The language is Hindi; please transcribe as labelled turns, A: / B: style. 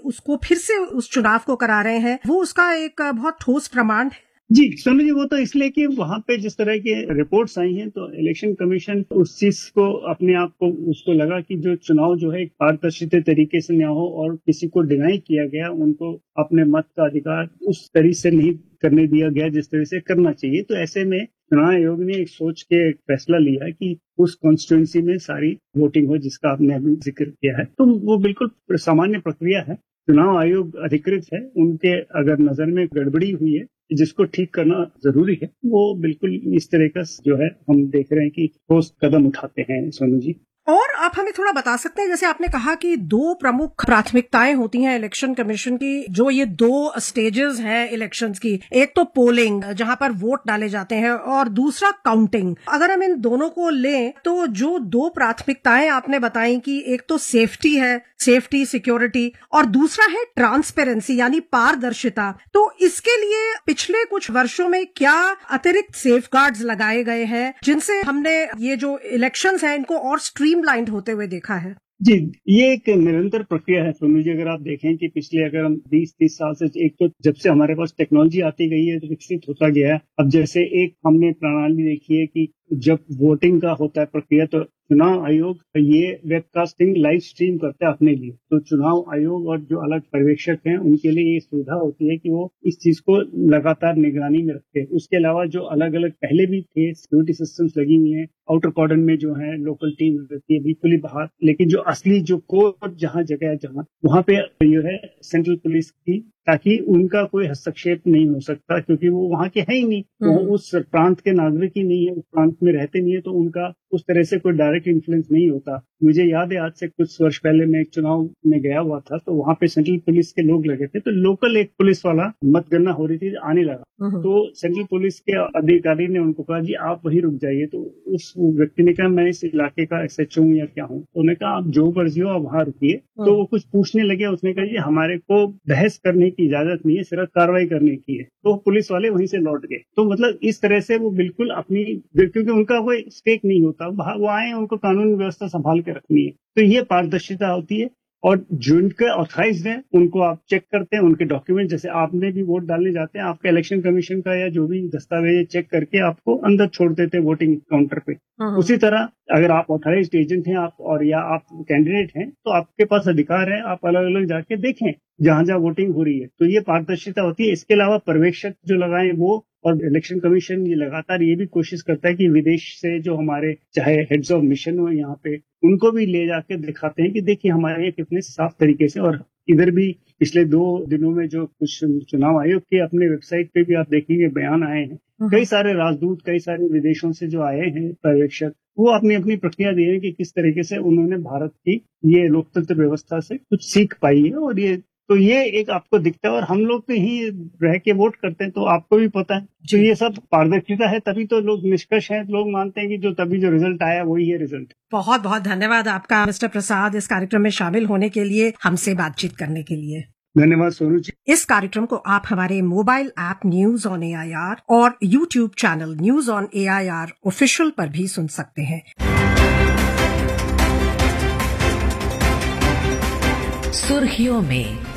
A: उसको फिर से उस चुनाव को करा रहे हैं, वो उसका एक बहुत ठोस प्रमाण है।
B: जी सोनू जी, वो तो इसलिए कि वहां पे जिस तरह के रिपोर्ट्स आई हैं तो इलेक्शन कमीशन उस चीज को अपने आप को उसको लगा कि जो चुनाव जो है एक पारदर्शी तरीके से न हो और किसी को डिनाई किया गया, उनको अपने मत का अधिकार उस तरीके से नहीं करने दिया गया जिस तरह से करना चाहिए। तो ऐसे में चुनाव आयोग ने एक सोच के एक फैसला लिया कि उस कॉन्स्टिट्यूंसी में सारी वोटिंग हो, जिसका आपने अभी जिक्र किया है। तो वो बिल्कुल सामान्य प्रक्रिया है। चुनाव आयोग अधिकृत है, उनके अगर नजर में गड़बड़ी हुई है जिसको ठीक करना जरूरी है, वो बिल्कुल इस तरह का जो है हम देख रहे हैं कि ठोस कदम उठाते हैं सोनू जी।
A: और आप हमें थोड़ा बता सकते हैं, जैसे आपने कहा कि 2 प्रमुख प्राथमिकताएं होती हैं इलेक्शन कमीशन की, जो ये 2 स्टेजेस हैं इलेक्शंस की, एक तो पोलिंग जहां पर वोट डाले जाते हैं और दूसरा काउंटिंग। अगर हम इन दोनों को लें तो जो 2 प्राथमिकताएं आपने बताई कि एक तो सेफ्टी है, सेफ्टी सिक्योरिटी, और दूसरा है ट्रांसपेरेंसी यानी पारदर्शिता। तो इसके लिए पिछले कुछ वर्षों में क्या अतिरिक्त सेफगार्ड्स लगाए गए हैं जिनसे हमने ये जो इलेक्शंस हैं इनको और स्ट्रीमलाइंड होते हुए देखा है?
B: जी, ये एक निरंतर प्रक्रिया है सोनू जी। अगर आप देखें कि पिछले अगर हम 20-30 साल से, एक तो जब से हमारे पास टेक्नोलॉजी आती गई है तो विकसित होता गया है। अब जैसे एक हमने प्रणाली देखी है कि जब वोटिंग का होता है प्रक्रिया तो चुनाव आयोग ये वेबकास्टिंग लाइव स्ट्रीम करता है अपने लिए। तो चुनाव आयोग और जो अलग पर्यवेक्षक हैं उनके लिए ये सुविधा होती है कि वो इस चीज को लगातार निगरानी में रखते हैं। उसके अलावा जो अलग अलग पहले भी थे सिक्योरिटी सिस्टम्स लगी हुई है, आउटर कॉर्डन में जो है लोकल टीम रहती है बिल्कुल ही बाहर, लेकिन जो असली जो कोर जहाँ जगह है जहाँ वहाँ पे जो है सेंट्रल पुलिस की, ताकि उनका कोई हस्तक्षेप नहीं हो सकता, क्योंकि वो वहाँ के है ही नहीं, वो उस प्रांत के नागरिक ही नहीं है, उस प्रांत में रहते नहीं है, तो उनका उस तरह से कोई डायरेक्ट इन्फ्लुएंस नहीं होता। मुझे याद है आज से कुछ वर्ष पहले मैं एक चुनाव में गया हुआ था, तो वहाँ पे सेंट्रल पुलिस के लोग लगे थे, तो लोकल एक पुलिस वाला मतगणना हो रही थी आने लगा, तो सेंट्रल पुलिस के अधिकारी ने उनको कहा जी आप वहीं रुक जाइए। तो उस व्यक्ति ने कहा मैं इस इलाके का SHO हूँ या क्या हूँ, तो उन्होंने कहा आप जो मर्जी हो आप वहाँ रुकिए। तो वो कुछ पूछने लगे, उसने कहा जी हमारे को बहस करने की इजाजत नहीं है, सिर्फ कार्रवाई करने की है। तो पुलिस वाले वहीं से लौट गए। तो मतलब इस तरह से वो बिल्कुल अपनी, क्योंकि उनका कोई स्टेक नहीं होता, वो आए उनको कानून व्यवस्था संभाल के रखनी है, तो ये पारदर्शिता होती है। और जिनके ऑथराइज्ड हैं उनको आप चेक करते हैं, उनके डॉक्यूमेंट, जैसे आपने भी वोट डालने जाते हैं आपका इलेक्शन कमीशन का या जो भी दस्तावेज चेक करके आपको अंदर छोड़ देते हैं वोटिंग काउंटर पे। उसी तरह अगर आप ऑथराइज्ड एजेंट हैं आप और या आप कैंडिडेट हैं तो आपके पास अधिकार है, आप अलग अलग जाके देखें जहां जहां वोटिंग हो रही है। तो ये पारदर्शिता होती है। इसके अलावा पर्यवेक्षक जो लगाए वो, और इलेक्शन कमीशन ये लगातार ये भी कोशिश करता है कि विदेश से जो हमारे चाहे हेड्स ऑफ मिशन हो यहाँ पे, उनको भी ले जाके दिखाते हैं कि देखिए हमारे यहाँ कितने साफ तरीके से। और इधर भी पिछले 2 दिनों में जो कुछ चुनाव आयोग के अपने वेबसाइट पे भी आप देखेंगे बयान आए हैं, कई सारे राजदूत, कई सारे विदेशों से जो आए हैं पर्यवेक्षक, वो अपनी अपनी प्रक्रिया दे रहे हैं कि किस तरीके से उन्होंने भारत की ये लोकतंत्र व्यवस्था से कुछ सीख पाई है। और ये एक आपको दिखता है, और हम लोग तो यहीं रह के वोट करते हैं, तो आपको भी पता है। तो ये सब पारदर्शिता है, तभी तो लोग निष्कर्ष हैं, लोग मानते हैं कि जो तभी जो रिजल्ट आया वही है रिजल्ट।
A: बहुत बहुत धन्यवाद आपका मिस्टर प्रसाद, इस कार्यक्रम में शामिल होने के लिए, हमसे बातचीत करने के लिए।
B: धन्यवाद सोनू जी।
A: इस कार्यक्रम को आप हमारे mobile app news on AIR और YouTube channel news on AIR official पर भी सुन सकते हैं।
C: सुर्खियों में